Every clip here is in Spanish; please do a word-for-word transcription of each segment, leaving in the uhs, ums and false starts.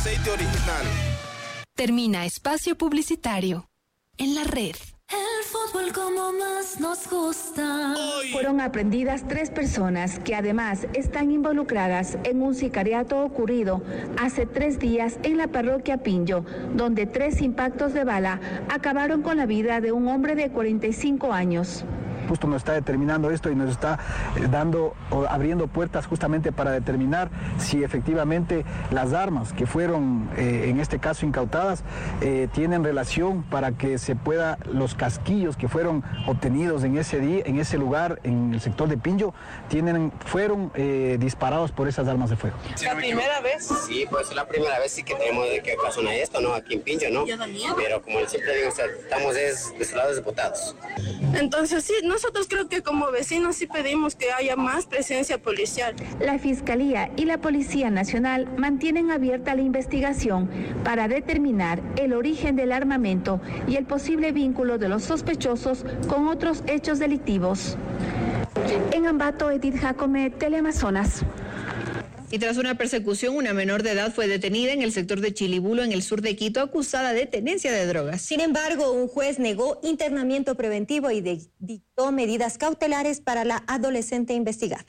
Aceite original. Termina espacio publicitario en la red. El fútbol como más nos gusta. Fueron aprendidas tres personas que además están involucradas en un sicariato ocurrido hace tres días en la parroquia Pinjo, donde tres impactos de bala acabaron con la vida de un hombre de cuarenta y cinco años. Justo nos está determinando esto y nos está dando o abriendo puertas justamente para determinar si efectivamente las armas que fueron eh, en este caso incautadas eh, tienen relación para que se pueda, los casquillos que fueron obtenidos en ese día, en ese lugar, en el sector de Pinjo, tienen, fueron eh, disparados por esas armas de fuego. ¿La primera vez? Sí, pues es la primera vez sí que tenemos de que pasó esto, ¿no? Aquí en Pinjo, ¿no? Pero como siempre digo, estamos es, de lados desbotados. Entonces sí, nosotros creo que como vecinos sí pedimos que haya más presencia policial. La Fiscalía y la Policía Nacional mantienen abierta la investigación para determinar el origen del armamento y el posible vínculo de los sospechosos con otros hechos delictivos. En Ambato, Edith Jacome, Teleamazonas. Y tras una persecución, una menor de edad fue detenida en el sector de Chilibulo, en el sur de Quito, acusada de tenencia de drogas. Sin embargo, un juez negó internamiento preventivo y de- dictó medidas cautelares para la adolescente investigada.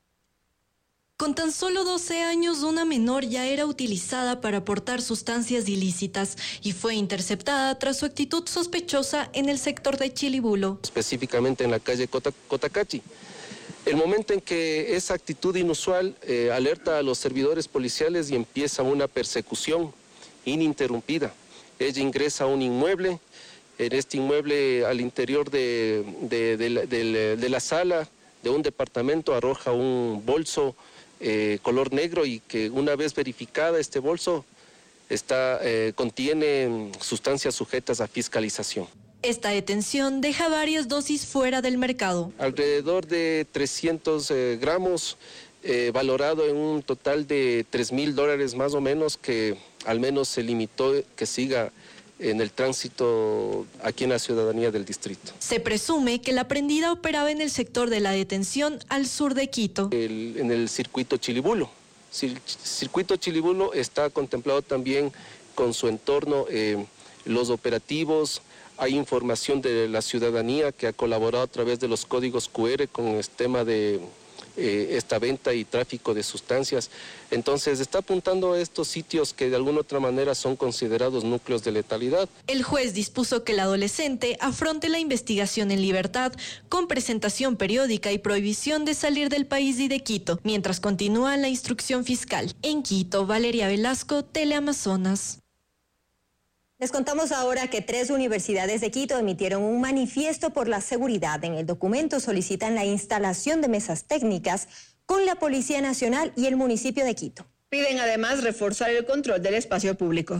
Con tan solo doce años, una menor ya era utilizada para portar sustancias ilícitas y fue interceptada tras su actitud sospechosa en el sector de Chilibulo. Específicamente en la calle Cota- Cotacachi. El momento en que esa actitud inusual eh, alerta a los servidores policiales y empieza una persecución ininterrumpida. Ella ingresa a un inmueble, en este inmueble al interior de, de, de, la, de, de la sala de un departamento arroja un bolso eh, color negro y que una vez verificada este bolso está, eh, contiene sustancias sujetas a fiscalización. Esta detención deja varias dosis fuera del mercado. Alrededor de trescientos eh, gramos, eh, valorado en un total de tres mil dólares más o menos, que al menos se limitó que siga en el tránsito aquí en la ciudadanía del distrito. Se presume que la prendida operaba en el sector de la detención al sur de Quito. El, en el circuito Chilibulo. El circuito Chilibulo está contemplado también con su entorno, eh, los operativos. Hay información de la ciudadanía que ha colaborado a través de los códigos cu erre con el tema de eh, esta venta y tráfico de sustancias. Entonces está apuntando a estos sitios que de alguna otra manera son considerados núcleos de letalidad. El juez dispuso que el adolescente afronte la investigación en libertad con presentación periódica y prohibición de salir del país y de Quito, mientras continúa la instrucción fiscal. En Quito, Valeria Velasco, Teleamazonas. Les contamos ahora que tres universidades de Quito emitieron un manifiesto por la seguridad. En el documento solicitan la instalación de mesas técnicas con la Policía Nacional y el municipio de Quito. Piden además reforzar el control del espacio público.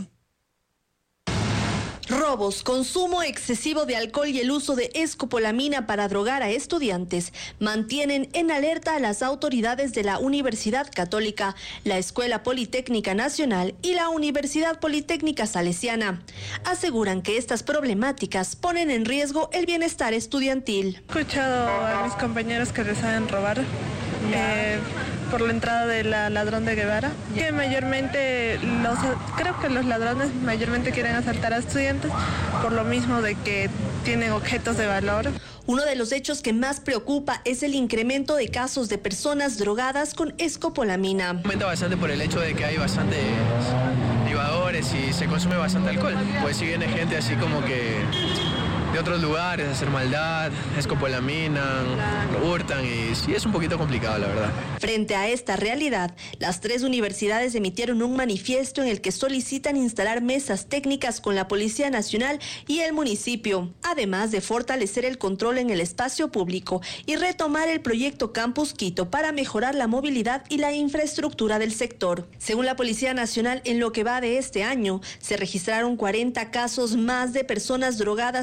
Robos, consumo excesivo de alcohol y el uso de escopolamina para drogar a estudiantes mantienen en alerta a las autoridades de la Universidad Católica, la Escuela Politécnica Nacional y la Universidad Politécnica Salesiana. Aseguran que estas problemáticas ponen en riesgo el bienestar estudiantil. He escuchado a mis compañeros que les saben robar eh, por la entrada de la ladrón de Guevara, que mayormente, los, creo que los ladrones mayormente quieren asaltar a estudiantes por lo mismo de que tienen objetos de valor. Uno de los hechos que más preocupa es el incremento de casos de personas drogadas con escopolamina. Aumenta bastante por el hecho de que hay bastantes libadores y se consume bastante alcohol. Pues si viene gente así como que de otros lugares a hacer maldad, escopolaminan, lo hurtan y sí es un poquito complicado, la verdad. Frente a esta realidad, las tres universidades emitieron un manifiesto en el que solicitan instalar mesas técnicas con la Policía Nacional y el municipio, además de fortalecer el control en el espacio público y retomar el proyecto Campus Quito para mejorar la movilidad y la infraestructura del sector. Según la Policía Nacional, en lo que va de este año, se registraron cuarenta casos más de personas drogadas con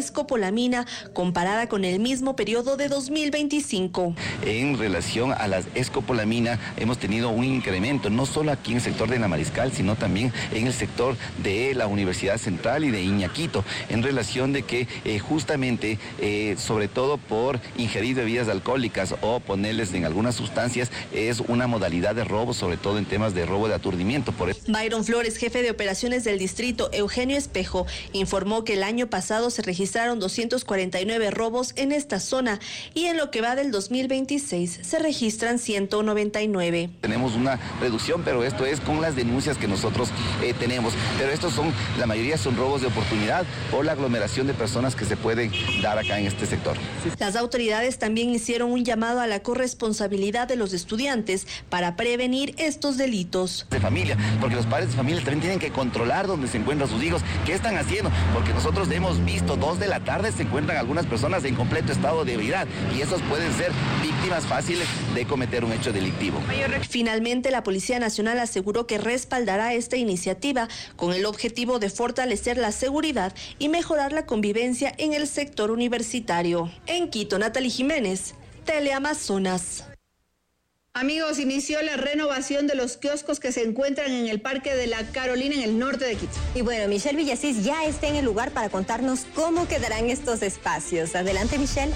escopolamina comparada con el mismo periodo de dos mil veinticinco. En relación a la escopolamina hemos tenido un incremento, no solo aquí en el sector de la Mariscal, sino también en el sector de la Universidad Central y de Iñaquito, en relación de que eh, justamente, eh, sobre todo por ingerir bebidas alcohólicas o ponerles en algunas sustancias, es una modalidad de robo, sobre todo en temas de robo de aturdimiento. Por eso. Byron Flores, jefe de operaciones del distrito Eugenio Espejo, informó que el año pasado se registraron doscientos cuarenta y nueve robos en esta zona y en lo que va del dos mil veintiséis se registran ciento noventa y nueve. Tenemos una reducción, pero esto es con las denuncias que nosotros eh, tenemos, pero estos son, la mayoría son robos de oportunidad por la aglomeración de personas que se pueden dar acá en este sector. Las autoridades también hicieron un llamado a la corresponsabilidad de los estudiantes para prevenir estos delitos. De familia, porque los padres de familia también tienen que controlar dónde se encuentran sus hijos, qué están haciendo, porque nosotros hemos visto dos de la tarde se encuentran algunas personas en completo estado de ebriedad y esos pueden ser víctimas fáciles de cometer un hecho delictivo. Finalmente, la Policía Nacional aseguró que respaldará esta iniciativa con el objetivo de fortalecer la seguridad y mejorar la convivencia en el sector universitario. En Quito, Natalie Jiménez, Teleamazonas. Amigos, inició la renovación de los kioscos que se encuentran en el Parque de la Carolina, en el norte de Quito. Y bueno, Michelle Villasís ya está en el lugar para contarnos cómo quedarán estos espacios. Adelante, Michelle.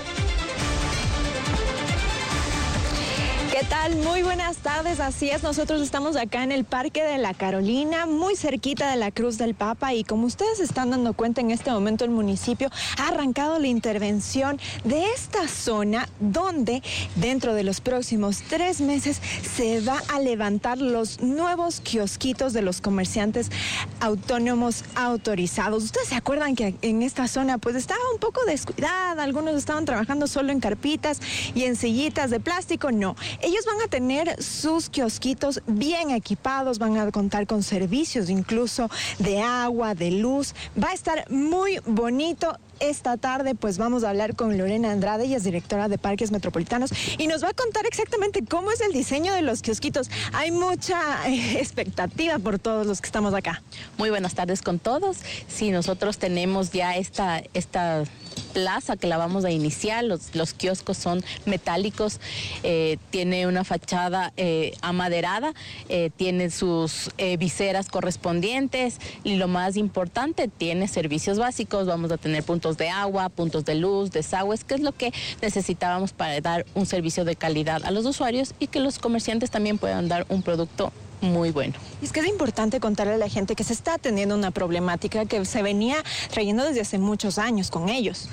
¿Qué tal? Muy buenas tardes, así es, nosotros estamos acá en el Parque de la Carolina, muy cerquita de la Cruz del Papa y como ustedes se están dando cuenta en este momento el municipio ha arrancado la intervención de esta zona donde dentro de los próximos tres meses se va a levantar los nuevos kiosquitos de los comerciantes autónomos autorizados. ¿Ustedes se acuerdan que en esta zona pues estaba un poco descuidada? Algunos estaban trabajando solo en carpitas y en sillitas de plástico. No. Ellos van a tener sus kiosquitos bien equipados, van a contar con servicios incluso de agua, de luz. Va a estar muy bonito. Esta tarde pues vamos a hablar con Lorena Andrade, ella es directora de Parques Metropolitanos y nos va a contar exactamente cómo es el diseño de los kiosquitos. Hay mucha eh, expectativa por todos los que estamos acá. Muy buenas tardes con todos. Sí, nosotros tenemos ya esta, esta plaza que la vamos a iniciar. Los, los kioscos son metálicos, eh, tiene una fachada eh, amaderada, eh, tiene sus eh, viseras correspondientes y lo más importante, tiene servicios básicos. Vamos a tener puntos de agua, puntos de luz, desagües, que es lo que necesitábamos para dar un servicio de calidad a los usuarios y que los comerciantes también puedan dar un producto muy bueno. Y es que es importante contarle a la gente que se está teniendo una problemática que se venía trayendo desde hace muchos años con ellos.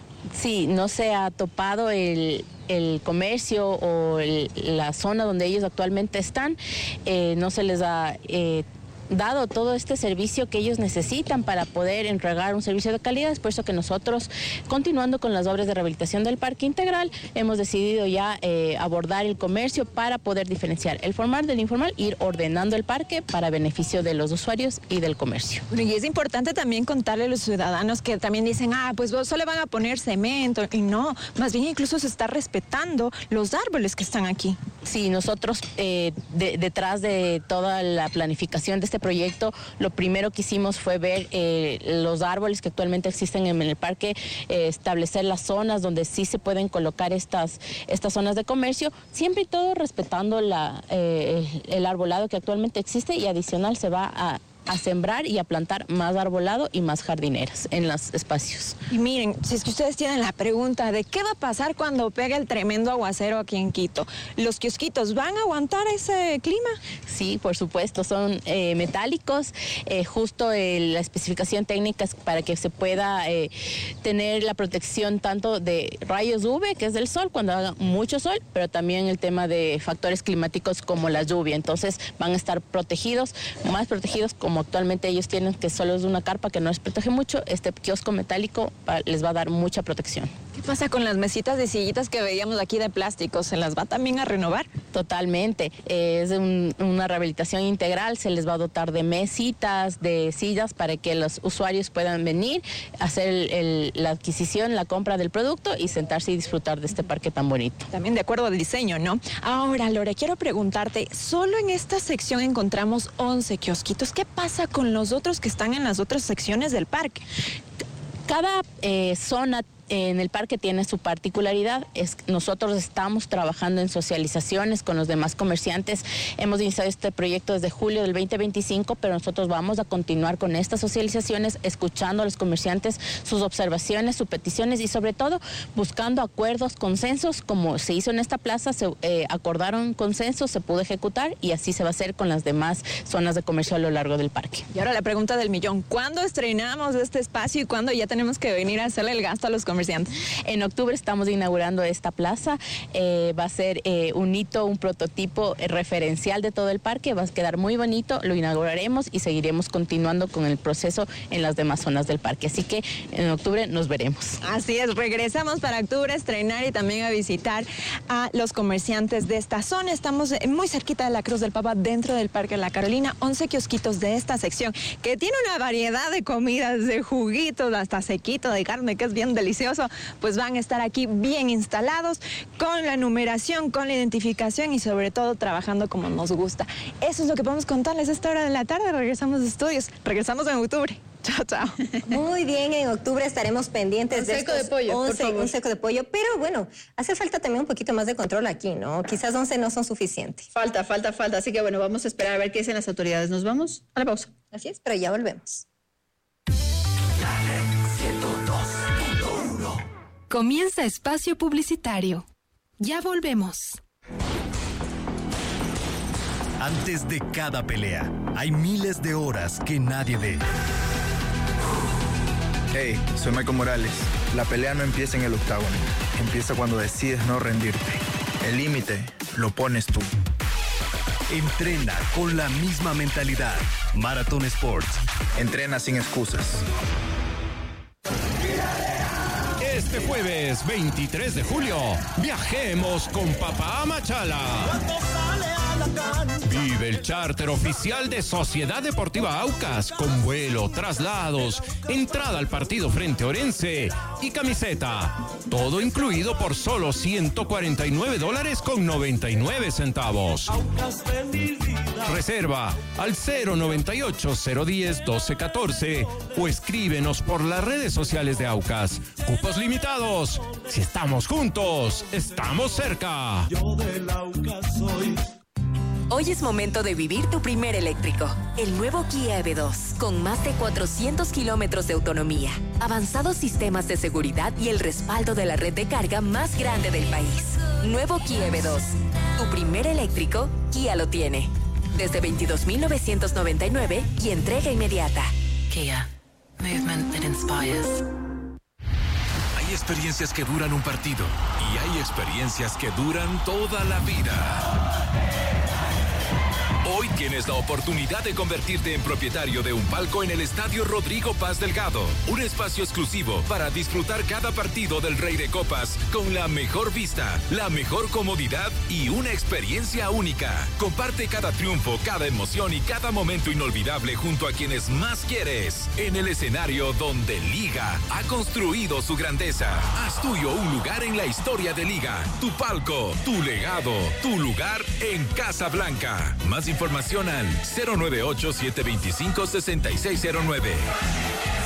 Sí, no se ha topado el, el comercio o el, la zona donde ellos actualmente están, eh, no se les ha eh, dado todo este servicio que ellos necesitan para poder entregar un servicio de calidad. Es por eso que nosotros, continuando con las obras de rehabilitación del Parque Integral, hemos decidido ya eh, abordar el comercio para poder diferenciar el formal del informal, ir ordenando el parque para beneficio de los usuarios y del comercio. Y es importante también contarle a los ciudadanos que también dicen, ah, pues solo le van a poner cemento, y no, más bien incluso se está respetando los árboles que están aquí. Sí, nosotros eh, de, detrás de toda la planificación de este proyecto, lo primero que hicimos fue ver eh, los árboles que actualmente existen en el parque, eh, establecer las zonas donde sí se pueden colocar estas, estas zonas de comercio, siempre y todo respetando la, eh, el, el arbolado que actualmente existe, y adicional se va a a sembrar y a plantar más arbolado y más jardineras en los espacios. Y miren, si es que ustedes tienen la pregunta de qué va a pasar cuando pegue el tremendo aguacero aquí en Quito, ¿los kiosquitos van a aguantar ese clima? Sí, por supuesto, son eh, metálicos, eh, justo eh, la especificación técnica es para que se pueda eh, tener la protección tanto de rayos U V, que es del sol, cuando haga mucho sol, pero también el tema de factores climáticos como la lluvia. Entonces van a estar protegidos, más protegidos como Como actualmente ellos tienen, que solo es una carpa que no les protege mucho. Este kiosco metálico les va a dar mucha protección. ¿Qué pasa con las mesitas y sillitas que veíamos aquí de plástico? ¿Se las va también a renovar? Totalmente. Eh, es un, una rehabilitación integral. Se les va a dotar de mesitas, de sillas para que los usuarios puedan venir, hacer el, el, la adquisición, la compra del producto y sentarse y disfrutar de este parque tan bonito. También de acuerdo al diseño, ¿no? Ahora, Lore, quiero preguntarte, solo en esta sección encontramos once kiosquitos. ¿Qué pasa con los otros que están en las otras secciones del parque? Cada eh, zona en el parque tiene su particularidad. Es, nosotros estamos trabajando en socializaciones con los demás comerciantes. Hemos iniciado este proyecto desde julio del veinte veinticinco, pero nosotros vamos a continuar con estas socializaciones, escuchando a los comerciantes, sus observaciones, sus peticiones y sobre todo buscando acuerdos, consensos, como se hizo en esta plaza, se eh, acordaron consensos, se pudo ejecutar y así se va a hacer con las demás zonas de comercio a lo largo del parque. Y ahora la pregunta del millón, ¿cuándo estrenamos este espacio y cuándo ya tenemos que venir a hacerle el gasto a los comerciantes? En octubre estamos inaugurando esta plaza, eh, va a ser eh, un hito, un prototipo eh, referencial de todo el parque, va a quedar muy bonito, lo inauguraremos y seguiremos continuando con el proceso en las demás zonas del parque, así que en octubre nos veremos. Así es, regresamos para octubre a estrenar y también a visitar a los comerciantes de esta zona. Estamos muy cerquita de la Cruz del Papa, dentro del Parque La Carolina, once kiosquitos de esta sección que tiene una variedad de comidas, de juguitos, hasta sequito de carne, que es bien delicioso. Pues van a estar aquí bien instalados, con la numeración, con la identificación y sobre todo trabajando como nos gusta. Eso es lo que podemos contarles a esta hora de la tarde. Regresamos a estudios, regresamos en octubre. Chao, chao. Muy bien, en octubre estaremos pendientes un de seco estos de pollo, once, por favor. un seco de pollo, pero bueno, hace falta también un poquito más de control aquí, ¿no? Quizás once no son suficientes. Falta, falta, falta. Así que bueno, vamos a esperar a ver qué dicen las autoridades. Nos vamos a la pausa. Así es, pero ya volvemos. Comienza espacio publicitario. Ya volvemos. Antes de cada pelea, hay miles de horas que nadie ve. Hey, soy Michael Morales. La pelea no empieza en el octágono. Empieza cuando decides no rendirte. El límite lo pones tú. Entrena con la misma mentalidad. Marathon Sports. Entrena sin excusas. Este jueves veintitrés de julio, viajemos con Papá Machala. Vive el charter oficial de Sociedad Deportiva Aucas, con vuelo, traslados, entrada al partido frente a Orense y camiseta. Todo incluido por solo ciento cuarenta y nueve dólares con noventa y nueve centavos. Reserva al cero noventa y ocho, cero diez, doce catorce o escríbenos por las redes sociales de Aucas. Cupos limitados. Si estamos juntos, estamos cerca. Yo del Aucas soy. Hoy es momento de vivir tu primer eléctrico. El nuevo Kia E V dos, con más de cuatrocientos kilómetros de autonomía, avanzados sistemas de seguridad y el respaldo de la red de carga más grande del país. Nuevo Kia E V dos. Tu primer eléctrico, Kia lo tiene. Desde veintidós mil novecientos noventa y nueve y entrega inmediata. Kia. Movement that inspires. Hay experiencias que duran un partido y hay experiencias que duran toda la vida. Hoy tienes la oportunidad de convertirte en propietario de un palco en el Estadio Rodrigo Paz Delgado. Un espacio exclusivo para disfrutar cada partido del Rey de Copas con la mejor vista, la mejor comodidad y una experiencia única. Comparte cada triunfo, cada emoción y cada momento inolvidable junto a quienes más quieres. En el escenario donde Liga ha construido su grandeza. Haz tuyo un lugar en la historia de Liga. Tu palco, tu legado, tu lugar en Casa Blanca. Más información al cero nueve ocho, siete dos cinco, seis seis cero nueve.